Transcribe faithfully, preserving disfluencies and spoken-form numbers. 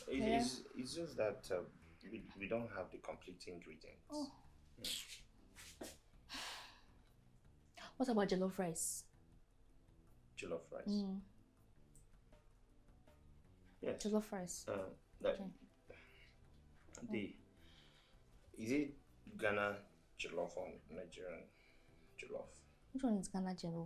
It's, Yeah. it's, it's just that uh, we, we don't have the complete ingredients. Oh. What about jollof rice? Jollof rice. Mm. Yes. Jollof rice. Uh, that, Okay. the is it Ghana jollof or Nigerian jollof? Which one is Ghana jollof?